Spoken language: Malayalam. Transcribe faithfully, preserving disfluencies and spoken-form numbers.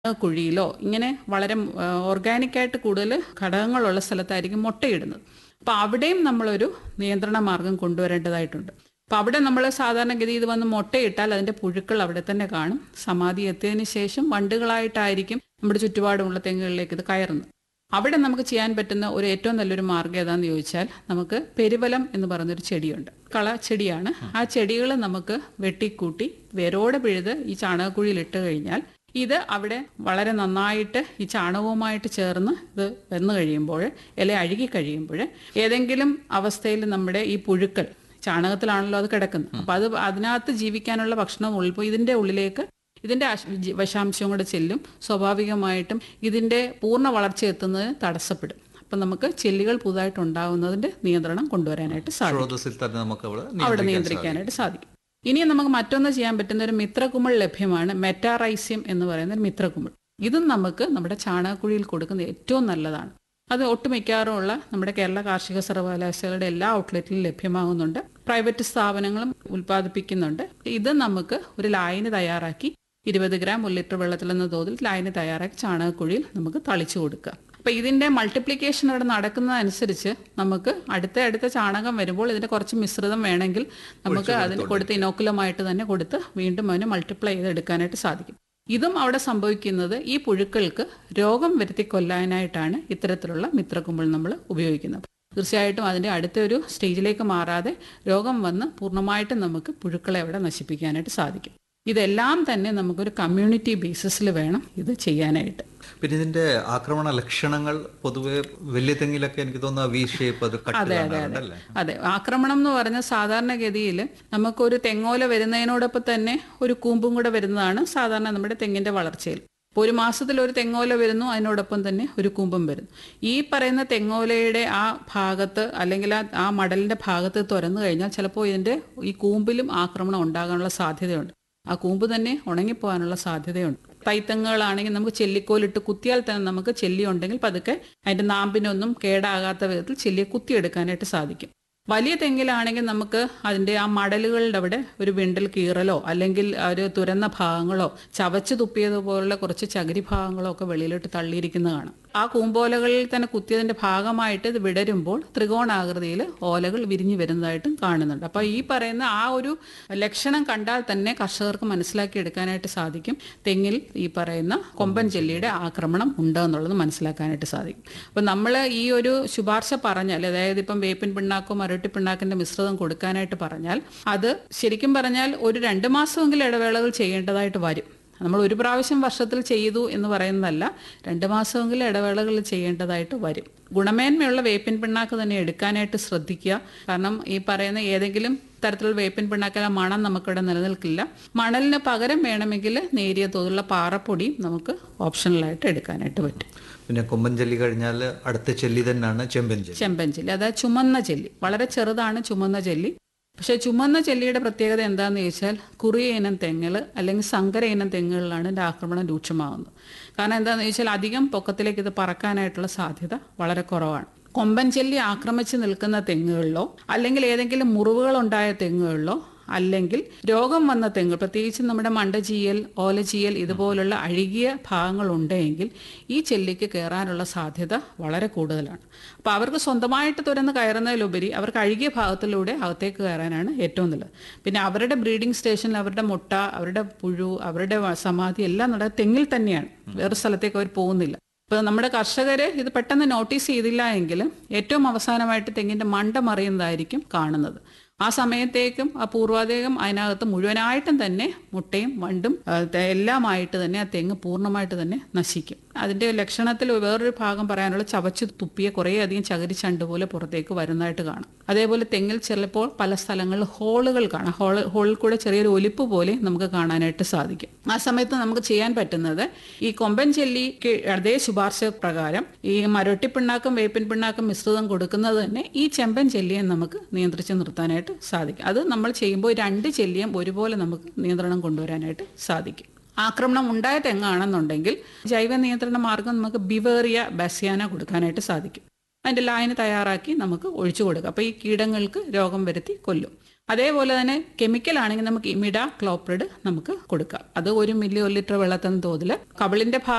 കുഴിയിലോ ഇങ്ങനെ വളരെ ഓർഗാനിക്കായിട്ട് കൂടുതൽ ഘടകങ്ങളുള്ള സ്ഥലത്തായിരിക്കും മുട്ടയിടുന്നത്. അപ്പോൾ അവിടെയും നമ്മളൊരു നിയന്ത്രണ മാർഗം കൊണ്ടുവരേണ്ടതായിട്ടുണ്ട്. അപ്പോൾ അവിടെ നമ്മൾ സാധാരണഗതി ഇത് വന്ന് മുട്ടയിട്ടാൽ അതിൻ്റെ പുഴുക്കൾ അവിടെ തന്നെ കാണും. സമാധി എത്തിയതിന് ശേഷം വണ്ടുകളായിട്ടായിരിക്കും നമ്മുടെ ചുറ്റുപാടുമുള്ള തെങ്ങുകളിലേക്ക് ഇത് കയറുന്നത്. അവിടെ നമുക്ക് ചെയ്യാൻ പറ്റുന്ന ഒരു ഏറ്റവും നല്ലൊരു മാർഗ്ഗം ഏതാണെന്ന് ചോദിച്ചാൽ, നമുക്ക് പെരുവലം എന്ന് പറയുന്നൊരു ചെടിയുണ്ട്. കള ചെടിയാണ്. ആ ചെടികൾ നമുക്ക് വെട്ടിക്കൂട്ടി വേരോടെ പിഴുത് ഈ ചാണകക്കുഴിയിൽ ഇട്ട് കഴിഞ്ഞാൽ ഇത് അവിടെ വളരെ നന്നായിട്ട് ഈ ചാണകവുമായിട്ട് ചേർന്ന് ഇത് വന്നു കഴിയുമ്പോൾ, ഇല അഴുകി കഴിയുമ്പോൾ ഏതെങ്കിലും അവസ്ഥയിൽ നമ്മുടെ ഈ പുഴുക്കൾ, ചാണകത്തിലാണല്ലോ അത് കിടക്കുന്നത്, അപ്പോൾ അത് അതിനകത്ത് ജീവിക്കാനുള്ള ഭക്ഷണം ഉൾപ്പോൾ ഇതിൻ്റെ ഉള്ളിലേക്ക് ഇതിൻ്റെ വിഷാംശം കൂടെ ചെല്ലും. സ്വാഭാവികമായിട്ടും ഇതിൻ്റെ പൂർണ്ണ വളർച്ച എത്തുന്നതിന് തടസ്സപ്പെടും. അപ്പം നമുക്ക് ചെല്ലികൾ പുതുതായിട്ട് ഉണ്ടാകുന്നതിൻ്റെ നിയന്ത്രണം കൊണ്ടുവരാനായിട്ട് സാധിക്കും, അവിടെ നിയന്ത്രിക്കാനായിട്ട് സാധിക്കും. ഇനി നമുക്ക് മറ്റൊന്ന് ചെയ്യാൻ പറ്റുന്ന ഒരു മിത്രകുമിൾ ലഭ്യമാണ്. മെറ്റാറൈസ്യം എന്ന് പറയുന്ന ഒരു മിത്രകുമിൾ. ഇതും നമുക്ക് നമ്മുടെ ചാണകക്കുഴിയിൽ കൊടുക്കുന്നത് ഏറ്റവും നല്ലതാണ്. അത് ഒട്ടുമിക്കാറുമുള്ള നമ്മുടെ കേരള കാർഷിക സർവകലാശാലയുടെ എല്ലാ ഔട്ട്ലെറ്റിലും ലഭ്യമാകുന്നുണ്ട്. പ്രൈവറ്റ് സ്ഥാപനങ്ങളും ഉൽപ്പാദിപ്പിക്കുന്നുണ്ട്. ഇത് നമുക്ക് ഒരു ലായനി തയ്യാറാക്കി ഇരുപത് ഗ്രാം ഒരു ലിറ്റർ വെള്ളത്തിലെന്ന തോതിൽ ലായനി തയ്യാറാക്കി ചാണകക്കുഴിയിൽ നമുക്ക് തളിച്ചു കൊടുക്കുക. അപ്പം ഇതിൻ്റെ മൾട്ടിപ്ലിക്കേഷൻ അവിടെ നടക്കുന്നതനുസരിച്ച് നമുക്ക് അടുത്ത അടുത്ത ചാണകം വരുമ്പോൾ ഇതിൻ്റെ കുറച്ച് മിശ്രിതം വേണമെങ്കിൽ നമുക്ക് അതിന് കൊടുത്ത് ഇനോക്കുലമായിട്ട് തന്നെ കൊടുത്ത് വീണ്ടും അതിനെ മൾട്ടിപ്ലൈ ചെയ്തെടുക്കാനായിട്ട് സാധിക്കും. ഇതും അവിടെ സംഭവിക്കുന്നത് ഈ പുഴുക്കൾക്ക് രോഗം വരുത്തി കൊല്ലാനായിട്ടാണ് ഇത്തരത്തിലുള്ള മിത്രകുമിൾ നമ്മൾ ഉപയോഗിക്കുന്നത്. തീർച്ചയായിട്ടും അതിൻ്റെ അടുത്ത ഒരു സ്റ്റേജിലേക്ക് മാറാതെ രോഗം വന്ന് പൂർണ്ണമായിട്ടും നമുക്ക് പുഴുക്കളെ അവിടെ നശിപ്പിക്കാനായിട്ട് സാധിക്കും. ഇതെല്ലാം തന്നെ നമുക്കൊരു കമ്മ്യൂണിറ്റി ബേസിസിൽ വേണം ഇത് ചെയ്യാനായിട്ട്. പിന്നെ ഇതിന്റെ ആക്രമണ ലക്ഷണങ്ങൾ പൊതുവെ വലിയ തെങ്ങിലൊക്കെ എനിക്ക് തോന്നുന്നു വി ഷേപ്പ് അത് അതെ അതെ അതെ അതെ ആക്രമണം എന്ന് പറഞ്ഞാൽ സാധാരണഗതിയിൽ നമുക്കൊരു തെങ്ങോല വരുന്നതിനോടൊപ്പം തന്നെ ഒരു കൂമ്പും കൂടെ വരുന്നതാണ് സാധാരണ നമ്മുടെ തെങ്ങിന്റെ വളർച്ചയിൽ. ഇപ്പോൾ ഒരു മാസത്തിൽ ഒരു തെങ്ങോല വരുന്നു, അതിനോടൊപ്പം തന്നെ ഒരു കൂമ്പും വരുന്നു. ഈ പറയുന്ന തെങ്ങോലയുടെ ആ ഭാഗത്ത് അല്ലെങ്കിൽ ആ ആ മടലിന്റെ ഭാഗത്ത് തുറന്നു കഴിഞ്ഞാൽ ചിലപ്പോൾ ഇതിന്റെ ഈ കൂമ്പിലും ആക്രമണം ഉണ്ടാകാനുള്ള സാധ്യതയുണ്ട്. ആ കൂമ്പ് തന്നെ ഉണങ്ങിപ്പോകാനുള്ള സാധ്യതയുണ്ട്. തൈത്തങ്ങുകളാണെങ്കിൽ നമുക്ക് ചെല്ലിക്കോലിട്ട് കുത്തിയാൽ തന്നെ നമുക്ക് ചെല്ലി ഉണ്ടെങ്കിൽ പതുക്കെ അതിൻ്റെ നാമ്പിനൊന്നും കേടാകാത്ത വിധത്തിൽ ചെല്ലിയെ കുത്തിയെടുക്കാനായിട്ട് സാധിക്കും. വലിയ തെങ്ങിലാണെങ്കിൽ നമുക്ക് അതിൻ്റെ ആ മടലുകളുടെ അവിടെ ഒരു വിണ്ടൽ കീറലോ അല്ലെങ്കിൽ ഒരു തുരന്ന ഭാഗങ്ങളോ ചവച്ച് തുപ്പിയതുപോലുള്ള കുറച്ച് ചകിരി ഭാഗങ്ങളോ ഒക്കെ വെളിയിലോട്ട് തള്ളിയിരിക്കുന്നതാണ്. ആ കൂമ്പോലകളിൽ തന്നെ കുത്തിയതിൻ്റെ ഭാഗമായിട്ട് ഇത് വിടരുമ്പോൾ ത്രികോണാകൃതിയിൽ ഓലകൾ വിരിഞ്ഞു വരുന്നതായിട്ടും കാണുന്നുണ്ട്. അപ്പോൾ ഈ പറയുന്ന ആ ഒരു ലക്ഷണം കണ്ടാൽ തന്നെ കർഷകർക്ക് മനസ്സിലാക്കി എടുക്കാനായിട്ട് സാധിക്കും തെങ്ങിൽ ഈ പറയുന്ന കൊമ്പൻ ചെല്ലിയുടെ ആക്രമണം ഉണ്ട് എന്നുള്ളത് മനസ്സിലാക്കാനായിട്ട് സാധിക്കും. അപ്പം നമ്മൾ ഈ ഒരു ശുപാർശ പറഞ്ഞാൽ, അതായത് ഇപ്പം വേപ്പിൻ പിണ്ണാക്കോ മരട്ടി പിണ്ണാക്കിന്റെ മിശ്രിതം കൊടുക്കാനായിട്ട് പറഞ്ഞാൽ അത് ശരിക്കും പറഞ്ഞാൽ ഒരു രണ്ട് മാസമെങ്കിലും ഇടവേളകൾ ചെയ്യേണ്ടതായിട്ട് വരും. നമ്മൾ ഒരു പ്രാവശ്യം വർഷത്തിൽ ചെയ്തു എന്ന് പറയുന്നതല്ല, രണ്ട് മാസമെങ്കിലും ഇടവേളകൾ ചെയ്യേണ്ടതായിട്ട് വരും. ഗുണമേന്മയുള്ള വേപ്പിൻ പിണ്ണാക്ക് തന്നെ എടുക്കാനായിട്ട് ശ്രദ്ധിക്കുക. കാരണം ഈ പറയുന്ന ഏതെങ്കിലും തരത്തിലുള്ള വേപ്പിൻ പിണ്ണാക്കിലെ മണം നമുക്കിവിടെ നിലനിൽക്കില്ല. മണലിന് പകരം വേണമെങ്കിൽ നേരിയ തോതിലുള്ള പാറപ്പൊടിയും നമുക്ക് ഓപ്ഷണലായിട്ട് എടുക്കാനായിട്ട് പറ്റും. പിന്നെ കൊമ്പൻ ചെല്ലി കഴിഞ്ഞാൽ അടുത്ത ചെല്ലി തന്നെയാണ് ചെമ്പൻ ചെല്ലി. ചെമ്പൻ ചെല്ലി അതായത് ചുമന്ന ചെല്ലി, വളരെ ചെറുതാണ് ചുമന്ന ചെല്ലി. പക്ഷേ ചുമന്ന ചെല്ലിയുടെ പ്രത്യേകത എന്താണെന്ന് ചോദിച്ചാൽ കുറിയ ഇനം തെങ്ങുകൾ അല്ലെങ്കിൽ സങ്കര ഇനം തെങ്ങുകളിലാണ് ഇതിൻ്റെ ആക്രമണം രൂക്ഷമാകുന്നത്. കാരണം എന്താണെന്ന് ചോദിച്ചാൽ അധികം പൊക്കത്തിലേക്ക് ഇത് പറക്കാനായിട്ടുള്ള സാധ്യത വളരെ കുറവാണ്. കൊമ്പൻ ചെല്ലി ആക്രമിച്ച് നിൽക്കുന്ന തെങ്ങുകളിലോ അല്ലെങ്കിൽ ഏതെങ്കിലും മുറിവുകൾ ഉണ്ടായ തെങ്ങുകളിലോ അല്ലെങ്കിൽ രോഗം വന്ന തെങ്ങ്, പ്രത്യേകിച്ച് നമ്മുടെ മണ്ടചീയൽ, ഓലചീയൽ ഇതുപോലുള്ള അഴുകിയ ഭാഗങ്ങൾ ഉണ്ടെങ്കിൽ ഈ ചെല്ലിക്ക് കയറാനുള്ള സാധ്യത വളരെ കൂടുതലാണ്. അപ്പോൾ അവർക്ക് സ്വന്തമായിട്ട് തുരന്ന് കയറുന്നതിലുപരി അവർക്ക് അഴുകിയ ഭാഗത്തിലൂടെ അകത്തേക്ക് കയറാനാണ് ഏറ്റവും നല്ലത്. പിന്നെ അവരുടെ ബ്രീഡിംഗ് സ്റ്റേഷനിൽ അവരുടെ മുട്ട, അവരുടെ പുഴു, അവരുടെ സമാധി എല്ലാം നടക്കുക തെങ്ങിൽ തന്നെയാണ്, വേറെ സ്ഥലത്തേക്ക് അവർ പോകുന്നില്ല. ഇപ്പോൾ നമ്മുടെ കർഷകർ ഇത് പെട്ടെന്ന് നോട്ടീസ് ചെയ്തില്ല എങ്കിൽ ഏറ്റവും അവസാനമായിട്ട് തെങ്ങിൻ്റെ മണ്ട മറിയുന്നതായിരിക്കും കാണുന്നത്. ആ സമയത്തേക്കും ആ പൂർവാധികം അതിനകത്ത് മുഴുവനായിട്ടും തന്നെ മുട്ടയും വണ്ടും എല്ലാമായിട്ട് തന്നെ ആ തെങ്ങ് പൂർണ്ണമായിട്ട് തന്നെ നശിക്കും. അതിൻ്റെ ലക്ഷണത്തിൽ വേറൊരു ഭാഗം പറയാനുള്ള ചവച്ച് തുപ്പിയ കുറേയധികം ചകിരി ചണ്ട് പോലെ പുറത്തേക്ക് വരുന്നതായിട്ട് കാണാം. അതേപോലെ തെങ്ങിൽ ചിലപ്പോൾ പല സ്ഥലങ്ങളിൽ ഹോളുകൾ കാണാം. ഹോൾ ഹോളിൽ കൂടെ ചെറിയൊരു ഒലിപ്പ് പോലെ നമുക്ക് കാണാനായിട്ട് സാധിക്കും. ആ സമയത്ത് നമുക്ക് ചെയ്യാൻ പറ്റുന്നത് ഈ കൊമ്പൻ ചെല്ലിക്ക് അതേ ശുപാർശ പ്രകാരം ഈ മരൊട്ടി പിണ്ണാക്കും വേപ്പിൻ പിണ്ണാക്കും മിശ്രിതം കൊടുക്കുന്നത് തന്നെ ഈ ചെമ്പൻ ചെല്ലിയെ നമുക്ക് നിയന്ത്രിച്ച് നിർത്താനായിട്ട് സാധിക്കും. അത് നമ്മൾ ചെയ്യുമ്പോൾ രണ്ട് ചെല്ലിയും ഒരുപോലെ നമുക്ക് നിയന്ത്രണം കൊണ്ടുവരാനായിട്ട് സാധിക്കും. ആക്രമണം ഉണ്ടായ തെങ്ങാണെന്നുണ്ടെങ്കിൽ ജൈവ നിയന്ത്രണ മാർഗം നമുക്ക് ബിവേറിയ ബസിയാന കൊടുക്കാനായിട്ട് സാധിക്കും. അതിൻ്റെ ലായനി തയ്യാറാക്കി നമുക്ക് ഒഴിച്ചു കൊടുക്കാം. അപ്പോൾ ഈ കീടങ്ങൾക്ക് രോഗം വരുത്തി കൊല്ലും. അതേപോലെ തന്നെ കെമിക്കൽ ആണെങ്കിൽ നമുക്ക് ഇമിഡ ക്ലോപ്രിഡ് നമുക്ക് കൊടുക്കാം. അത് ഒരു മില്ലി ഒരു ലിറ്റർ വെള്ളത്തിന് തോതിൽ കവിളിന്റെ ഭാഗം